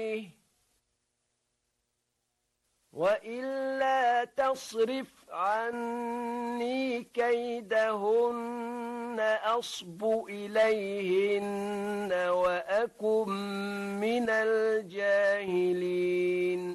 وإلا تصرف عني كيدهن أصب إليهن وأكن من الجاهلين